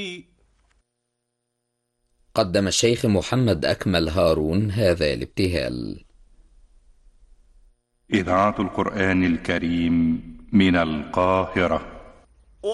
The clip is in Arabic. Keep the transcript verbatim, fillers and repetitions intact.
قدم الشيخ محمد أكمل هارون هذا الابتهال. إذاعة القرآن الكريم من القاهرة.